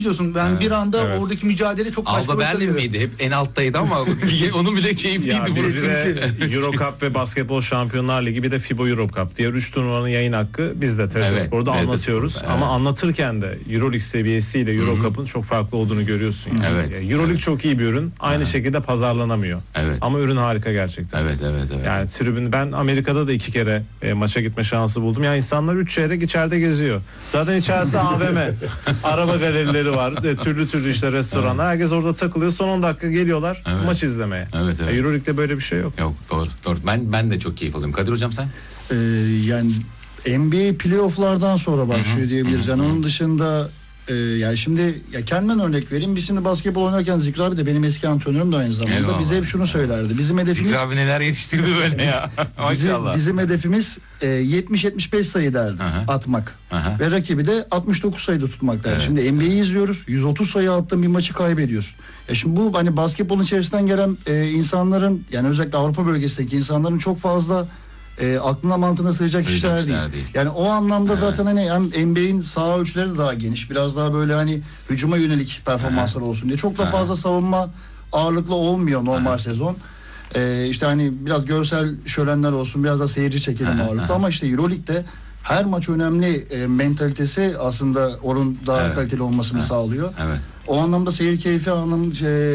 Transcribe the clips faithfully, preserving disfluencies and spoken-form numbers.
diyorsun. Ben evet, bir anda evet. oradaki mücadele çok başka. Alba Berlin miydi? Hep en alttaydı ama onun bile keyifliydi. Biz de Euro Cup ve Basketbol Şampiyonlar Ligi, bir de FIBA Euro Cup. Diğer üç turnuvanın yayın hakkı biz de T R T evet, Spor'da anlatıyoruz. Evet. Ama anlatırken de Euroleague seviyesiyle Euro Cup'ın çok farklı olduğunu görüyorsun. Yani. Evet. Yani Euroleague evet. çok iyi bir ürün. Aynı evet. şekilde pazarlanamıyor. Evet. Ama ürün harika gerçekten. Evet, evet, evet. Yani tribün, ben Amerika'da da iki kere e, maça gitme şansı buldum. Yani insanlar üç çeyrek içeride geziyor. Zaten içerisi A V M. Araba galerileri var. E, türlü türlü işte restoranlar. Evet. Herkes orada takılıyor. Son on dakika geliyorlar evet. maç izlemeye. Evet, evet. E, Euroleague'de böyle bir şey yok. Yok, doğru. doğru. Ben ben de çok keyif alıyorum. Kadir hocam sen? Ee, yani N B A playoff'lardan sonra başlıyor Hı-hı. diyebiliriz. Yani Hı-hı. onun dışında e, yani şimdi ya kendimden örnek vereyim. Biz şimdi basketbol oynarken Zikri abi de benim eski antrenörüm de aynı zamanda. Eyvallah. Bize hep şunu söylerdi. Bizim hedefimiz... Zikri abi neler yetiştirdi böyle ya. Maşallah. Bizim hedefimiz e, yetmiş yetmiş beş sayı derdi Aha. atmak. Aha. Ve rakibi de altmış dokuz sayıda tutmak derdi. Evet. Şimdi N B A'yi izliyoruz. yüz otuz sayı attığın bir maçı kaybediyorsun. Ya şimdi bu hani basketbolun içerisinden gelen e, insanların, yani özellikle Avrupa bölgesindeki insanların çok fazla E, aklına mantığına sığacak işler değil. değil. Yani o anlamda evet. zaten hani hem N B A'in saha ölçüleri de daha geniş. Biraz daha böyle hani hücuma yönelik performanslar olsun diye. Çok da fazla savunma ağırlıklı olmuyor normal sezon. E, işte hani biraz görsel şölenler olsun, biraz da seyirci çekelim ağırlıklı. Ama işte Euroleague'de her maç önemli e, mentalitesi aslında onun daha evet. kaliteli olmasını evet. sağlıyor. Evet. O anlamda seyir keyfi anlamda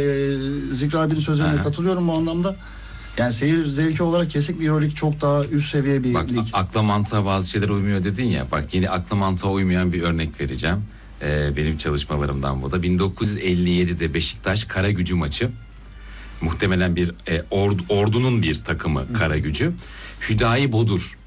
e, Zikri abinin sözlerine evet. katılıyorum bu anlamda. Yani seyir zevki olarak kesinlikle Euroleague çok daha üst seviye bir bak, lig. Akla mantığa bazı şeyler uymuyor dedin ya. Bak yine akla mantığa uymayan bir örnek vereceğim. Ee, benim çalışmalarımdan bu da. bin dokuz yüz elli yedide Beşiktaş Karagücü maçı. Muhtemelen bir e, ordu, ordunun bir takımı Karagücü. Hüdayi Bodur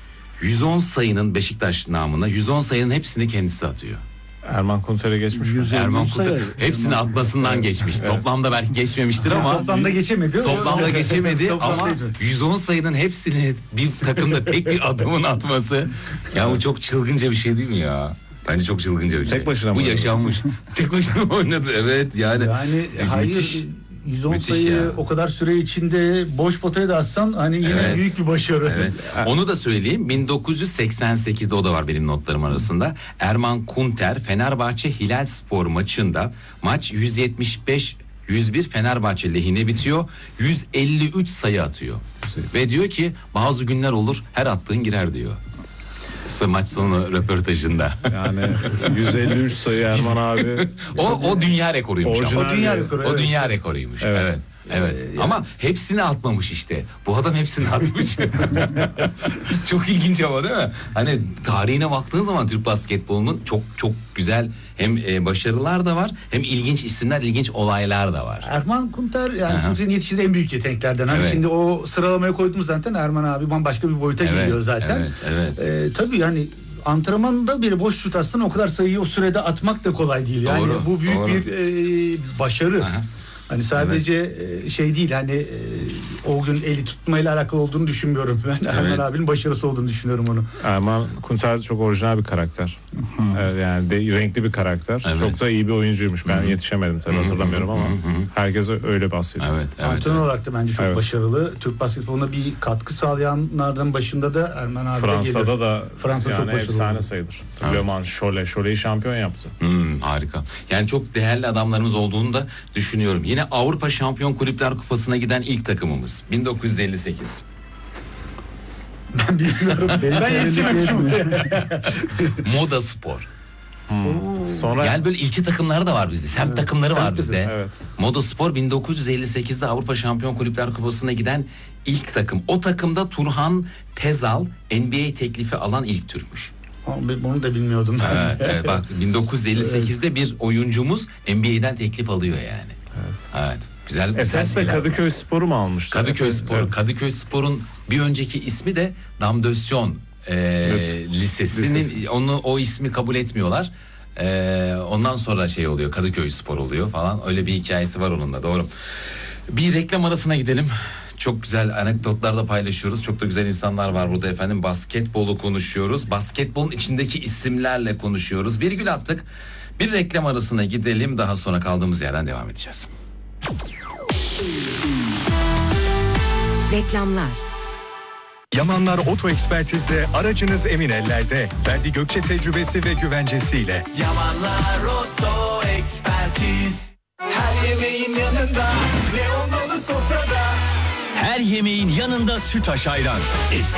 yüz on sayının Beşiktaş namına yüz on sayının hepsini kendisi atıyor. Erman Kunter'e geçmiş. Erman Kunter hepsini atmasından evet. geçmiş. Evet. Toplamda belki geçmemiştir ama toplamda geçemedi. Toplamda geçemedi ama yüz on sayının hepsini bir takımda tek bir adamın atması. Ya bu çok çılgınca bir şey değil mi ya? Bence çok çılgınca bir şey. Tek başına bu yaşanmış. Tek başına mı oynadı? Evet yani. Yani hayır. yüz on Müthiş sayı ya. O kadar süre içinde boş potaya da atsan hani yine evet. büyük bir başarı. Evet. Onu da söyleyeyim. bin dokuz yüz seksen sekizde o da var benim notlarım arasında. Erman Kunter Fenerbahçe Hilalspor maçında maç yüz yetmiş beş yüz bir Fenerbahçe lehine bitiyor. yüz elli üç sayı atıyor. Ve diyor ki bazı günler olur her attığın girer diyor. Maç sonu röportajında. Yani yüz elli üç sayı Erman abi. o o dünya rekoruymuş. O dünya rekoru. O evet. dünya rekoruymuş. Evet. evet. Evet ee, ama yani. hepsini atmamış işte. Bu adam hepsini atmış. Çok ilginç ama değil mi? Hani tarihine baktığın zaman Türk basketbolunun çok çok güzel hem e, başarılar da var, hem ilginç isimler, ilginç olaylar da var. Erman Kunter yani Türkiye'nin yetiştirdiği en büyük yeteneklerden. Hani evet. şimdi o sıralamaya koyduğumuz zaten Erman abi bambaşka bir boyuta evet, geliyor zaten. Evet, evet. Ee, tabii yani antrenmanda bir boş şut atsan o kadar sayıyı o sürede atmak da kolay değil. Yani doğru, bu büyük doğru. bir e, başarı. Aha. Hani sadece evet. şey değil hani e, o gün eli tutmayla alakalı olduğunu düşünmüyorum. Ben evet. Erman abinin başarısı olduğunu düşünüyorum onu. Erman Kunter çok orijinal bir karakter. Evet, yani de, renkli bir karakter. Evet. Çok da iyi bir oyuncuymuş. Ben Hı-hı. yetişemedim tabii hatırlamıyorum ama Hı-hı. herkes öyle bahsediyor. Evet, evet, Antrenör evet. olarak da bence çok evet. başarılı. Türk basketboluna bir katkı sağlayanlardan başında da Erman abi Fransa'da gelir. da Fransa yani çok başarılı. Efsane sayılır. Evet. Le Mans, Cholet, Cholet'i şampiyon yaptı. Hmm, harika. Yani çok değerli adamlarımız olduğunu da düşünüyorum. Yine Avrupa Şampiyon Kulüpler Kupası'na giden ilk takımımız bin dokuz yüz elli sekiz. Ben bilmiyorum. Ben yetişememişim. Moda Spor. Hmm. Sonra yani böyle ilçe takımları da var bizde. Semt evet. takımları Semt var bizde. Evet. Moda Spor bin dokuz yüz elli sekizde Avrupa Şampiyon Kulüpler Kupası'na giden ilk takım. O takımda Turhan Tezal N B A teklifi alan ilk Türkmüş. Bunu da bilmiyordum ben. Evet, evet, bak bin dokuz yüz elli sekizde evet. bir oyuncumuz N B A'den teklif alıyor yani. Evet. Evet. Güzel. Efes'te Kadıköy Spor'u mu almıştı? Kadıköy Spor. Evet. Kadıköy Spor'un bir önceki ismi de Damdösyon e, evet. Lisesi'nin Lisesi. onu o ismi kabul etmiyorlar. E, ondan sonra şey oluyor. Kadıköy Spor oluyor falan. Öyle bir hikayesi var onun da. Doğru. Bir reklam arasına gidelim. Çok güzel anekdotlar da paylaşıyoruz. Çok da güzel insanlar var burada efendim. Basketbolu konuşuyoruz. Basketbolun içindeki isimlerle konuşuyoruz. Virgül attık. Bir reklam arasına gidelim. Daha sonra kaldığımız yerden devam edeceğiz. Reklamlar. Yamanlar Oto Ekspertiz'de aracınız emin ellerde. Ferdi Gökçe tecrübesi ve güvencesiyle. Yamanlar Oto Ekspertiz. Her yemeğin yanında ne olmalı sofrada? Her yemeğin yanında sütaş ayran. İşte